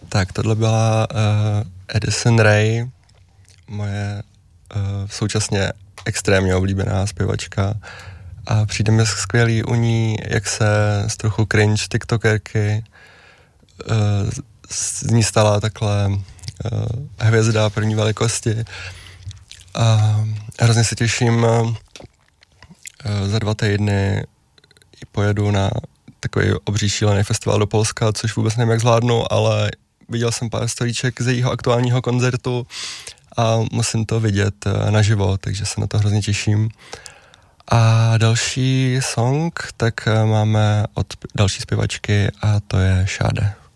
Tak tohle byla Addison Rae, moje současně extrémně oblíbená zpěvačka a přijde mi skvělý u ní, jak se z trochu cringe tiktokerky z ní stala takhle hvězda první velikosti a hrozně se těším, za 2 týdny pojedu na takový obří šílený festival do Polska, což vůbec nevím, jak zvládnu, ale viděl jsem pár storíček z jejího aktuálního koncertu a musím to vidět naživo, takže se na to hrozně těším. A další song, tak máme od další zpěvačky a to je Sade.